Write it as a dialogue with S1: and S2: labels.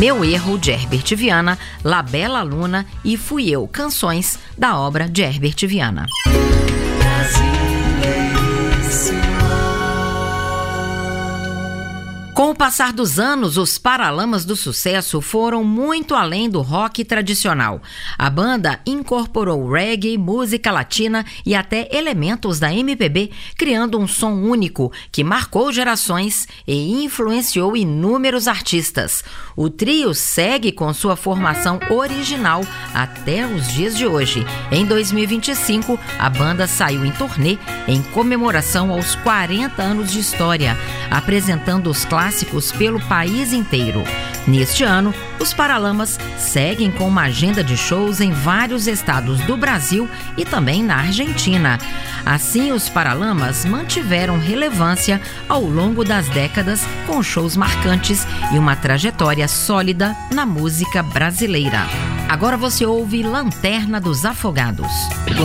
S1: Meu Erro, de Herbert Viana, La Bela Luna e Fui Eu, canções da obra de Herbert Viana. Com o passar dos anos, os Paralamas do Sucesso foram muito além do rock tradicional. A banda incorporou reggae, música latina e até elementos da MPB, criando um som único que marcou gerações e influenciou inúmeros artistas. O trio segue com sua formação original até os dias de hoje. Em 2025, a banda saiu em turnê em comemoração aos 40 anos de história, apresentando os clássicos pelo país inteiro. Neste ano, os Paralamas seguem com uma agenda de shows em vários estados do Brasil e também na Argentina. Assim, os Paralamas mantiveram relevância ao longo das décadas com shows marcantes e uma trajetória sólida na música brasileira. Agora você ouve Lanterna dos Afogados.